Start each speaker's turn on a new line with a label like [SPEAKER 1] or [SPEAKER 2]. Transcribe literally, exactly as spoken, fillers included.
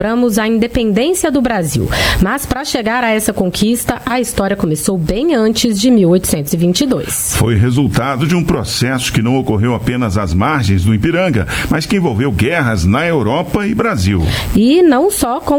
[SPEAKER 1] Comemoramos a independência do Brasil, mas para chegar a essa conquista, a história começou bem antes de mil oitocentos e vinte e dois.
[SPEAKER 2] Foi resultado de um processo que não ocorreu apenas às margens do Ipiranga, mas que envolveu guerras na Europa e Brasil.
[SPEAKER 1] E não só com